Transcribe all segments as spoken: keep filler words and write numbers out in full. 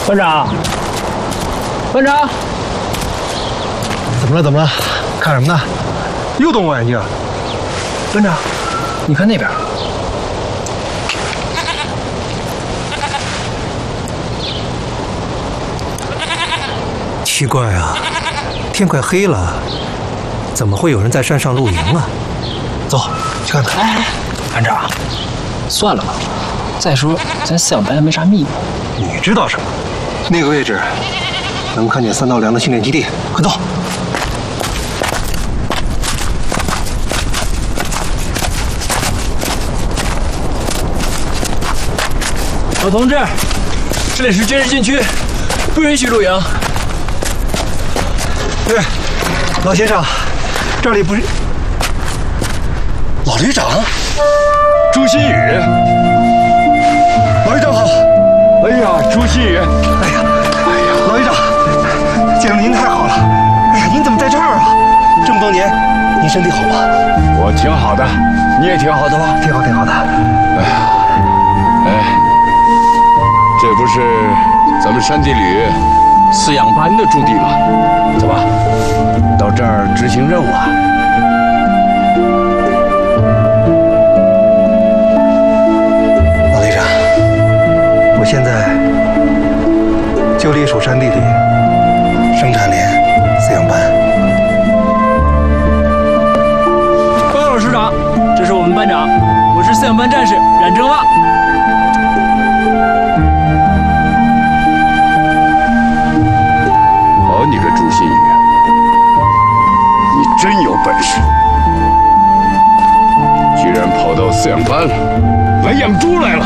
班长，班长， 怎么了？怎么了？看什么呢？又动望远镜？ 班长，你看那边。 奇怪啊，天快黑了，怎么会有人在山上露营啊？走，去看看。 哎，班长，算了吧。再说咱饲养班又没啥秘密。 你知道什么？那个位置能看见三道梁的训练基地，快走！ 老同志，这里是军事禁区，不允许露营。 对，老先生，这里不是。老旅长， 朱新宇， 老旅长好。 哎呀，朱新宇， 哎呀，哎呀，老旅长，见了您太好了。哎呀，您怎么在这儿啊？这么多年，您身体好吗？ 我挺好的，你也挺好的吧？ 挺好，挺好的。 哎呀，哎，这不是咱们山地旅饲养班的驻地吗？走吧，到这儿执行任务啊。 老旅长，我现在就隶属山地旅生产连饲养班。 报告老师长，这是我们班长，我是饲养班战士冉正旺。 好你个朱新宇，你真有本事，居然跑到饲养班来养猪来了。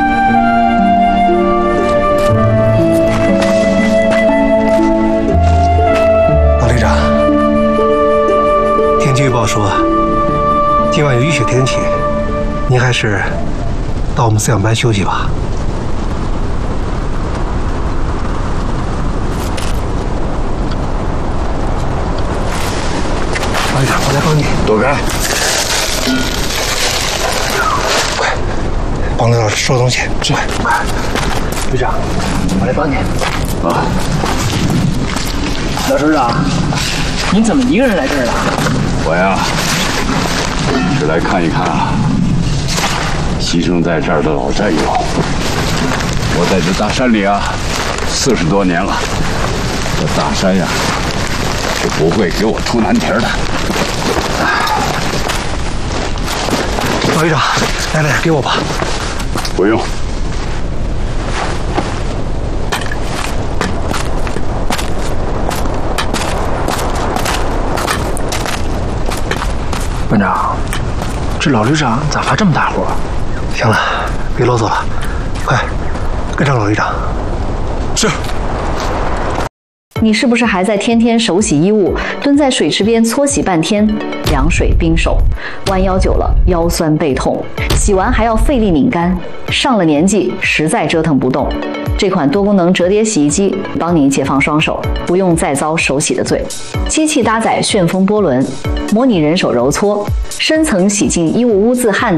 老旅长，天气预报说今晚有雨雪天气，您还是到我们饲养班休息吧。老旅长，我来帮你。 躲开！ 快，帮刘老师收东西。是，快。旅长，我来帮你。 啊， 老首长，您怎么一个人来这儿了？ 我呀，是来看一看啊，牺牲在这儿的老战友。我在这大山里啊，四十多年了，这大山呀，是不会给我出难题的。 老旅长，来来，给我吧。 不用。 班长，这老旅长咋发这么大火？ 行了，别啰嗦了，快跟上老旅长。 是。 你是不是还在天天手洗衣物，蹲在水池边搓洗半天，凉水冰手，弯腰久了腰酸背痛，洗完还要费力拧干，上了年纪实在折腾不动。这款多功能折叠洗衣机帮你解放双手，不用再遭手洗的罪。机器搭载旋风波轮，模拟人手揉搓，深层洗净衣物污渍汗。